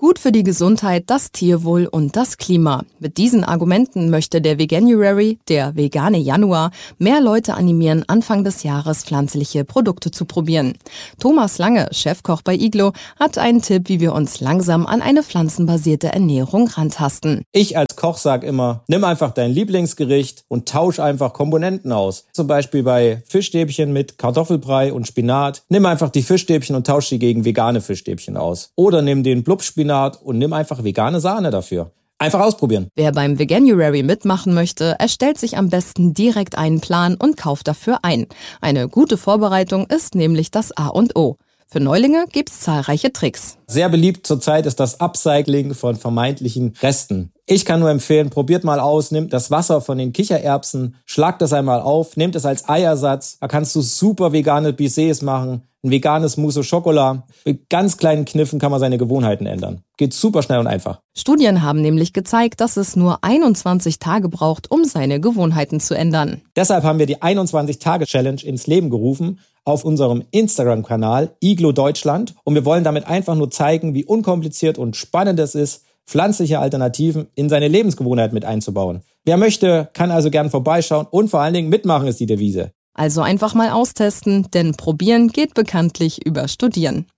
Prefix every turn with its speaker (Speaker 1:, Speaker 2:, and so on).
Speaker 1: Gut für die Gesundheit, das Tierwohl und das Klima. Mit diesen Argumenten möchte der Veganuary, der vegane Januar, mehr Leute animieren, Anfang des Jahres pflanzliche Produkte zu probieren. Thomas Lange, Chefkoch bei Iglo, hat einen Tipp, wie wir uns langsam an eine pflanzenbasierte Ernährung rantasten.
Speaker 2: Ich als Koch sage immer, nimm einfach dein Lieblingsgericht und tausch einfach Komponenten aus. Zum Beispiel bei Fischstäbchen mit Kartoffelbrei und Spinat. Nimm einfach die Fischstäbchen und tausch sie gegen vegane Fischstäbchen aus. Oder nimm den Blubspinat und nimm einfach vegane Sahne dafür. Einfach ausprobieren.
Speaker 1: Wer beim Veganuary mitmachen möchte, erstellt sich am besten direkt einen Plan und kauft dafür ein. Eine gute Vorbereitung ist nämlich das A und O. Für Neulinge gibt's zahlreiche Tricks.
Speaker 2: Sehr beliebt zurzeit ist das Upcycling von vermeintlichen Resten. Ich kann nur empfehlen, probiert mal aus, nehmt das Wasser von den Kichererbsen, schlagt das einmal auf, nehmt es als Eiersatz. Da kannst du super vegane Bisets machen, ein veganes Mousse au Chocolat. Mit ganz kleinen Kniffen kann man seine Gewohnheiten ändern. Geht super schnell und einfach.
Speaker 1: Studien haben nämlich gezeigt, dass es nur 21 Tage braucht, um seine Gewohnheiten zu ändern.
Speaker 2: Deshalb haben wir die 21-Tage-Challenge ins Leben gerufen auf unserem Instagram-Kanal Iglo Deutschland. Und wir wollen damit einfach nur zeigen, wie unkompliziert und spannend es ist, pflanzliche Alternativen in seine Lebensgewohnheit mit einzubauen. Wer möchte, kann also gern vorbeischauen und vor allen Dingen mitmachen ist die Devise.
Speaker 1: Also einfach mal austesten, denn probieren geht bekanntlich über Studieren.